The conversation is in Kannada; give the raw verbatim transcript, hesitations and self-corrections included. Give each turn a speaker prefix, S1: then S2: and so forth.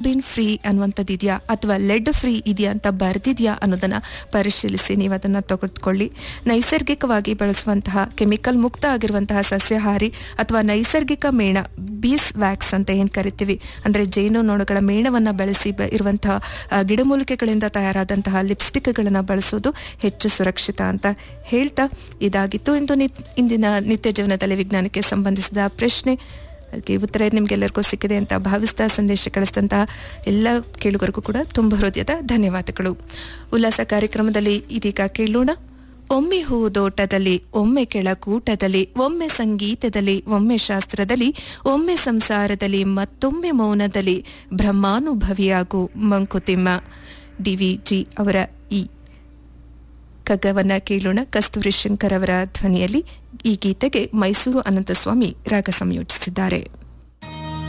S1: ಪ್ಯಾರಾಬಿನ್ ಫ್ರೀ ಅನ್ನುವಂಥದ್ದು ಇದೆಯಾ ಅಥವಾ ಲೆಡ್ ಫ್ರೀ ಇದೆಯಾ ಅಂತ ಬರೆದಿದೆಯಾ ಅನ್ನೋದನ್ನು ಪರಿಶೀಲಿಸಿ ನೀವು ಅದನ್ನು ತೆಗೆದುಕೊಳ್ಳಿ. ನೈಸರ್ಗಿಕವಾಗಿ ಬಳಸುವಂತಹ ಕೆಮಿಕಲ್ ಮುಕ್ತ ಆಗಿರುವಂತಹ ಸಸ್ಯಾಹಾರಿ ಅಥವಾ ನೈಸರ್ಗಿಕ ಮೇಣ ಬೀಸ್ ವ್ಯಾಕ್ಸ್ ಅಂತ ಏನು ಕರಿತೀವಿ, ಅಂದರೆ ಜೇನು ನೊಣಗಳ ಮೇಣವನ್ನು ಬಳಸಿ ಬ ಇರುವಂತಹ ಗಿಡಮೂಲಿಕೆಗಳಿಂದ ತಯಾರಾದಂತಹ ಲಿಪ್ಸ್ಟಿಕ್ಗಳನ್ನು ಬಳಸೋದು ಹೆಚ್ಚು ಸುರಕ್ಷಿತ ಅಂತ ಹೇಳ್ತಾ ಇದಾಗಿತ್ತು ಇಂದು ನಿ ಇಂದಿನ ನಿತ್ಯ ಜೀವನದಲ್ಲಿ ವಿಜ್ಞಾನಕ್ಕೆ ಸಂಬಂಧಿಸಿದ ಪ್ರಶ್ನೆ. ಅದಕ್ಕೆ ಉತ್ತರ ನಿಮಗೆಲ್ಲರಿಗೂ ಸಿಕ್ಕಿದೆ ಅಂತ ಭಾವಿಸ್ತಾ ಸಂದೇಶ ಕಳಿಸಿದಂತಹ ಎಲ್ಲ ಕೇಳುಗರಿಗೂ ಕೂಡ ತುಂಬ ಹೃದಯದ ಧನ್ಯವಾದಗಳು. ಉಲ್ಲಾಸ ಕಾರ್ಯಕ್ರಮದಲ್ಲಿ ಇದೀಗ ಕೇಳೋಣ. ಒಮ್ಮೆ ಹೂದೋಟದಲ್ಲಿ, ಒಮ್ಮೆ ಕೆಳಕೂಟದಲ್ಲಿ, ಒಮ್ಮೆ ಸಂಗೀತದಲ್ಲಿ, ಒಮ್ಮೆ ಶಾಸ್ತ್ರದಲ್ಲಿ, ಒಮ್ಮೆ ಸಂಸಾರದಲ್ಲಿ, ಮತ್ತೊಮ್ಮೆ ಮೌನದಲ್ಲಿ ಬ್ರಹ್ಮಾನುಭವಿಯಾಗು ಮಂಕುತಿಮ್ಮ. ಡಿ ವಿ ಜಿ ಅವರ ಈ ಕಗ್ಗವನ್ನ ಕೇಳೋಣ. ಕಸ್ತೂರಿ ಶಂಕರ್ ಅವರ ಧ್ವನಿಯಲ್ಲಿ ಈ ಗೀತೆಗೆ ಮೈಸೂರು ಅನಂತಸ್ವಾಮಿ ರಾಗ ಸಂಯೋಜಿಸಿದ್ದಾರೆ.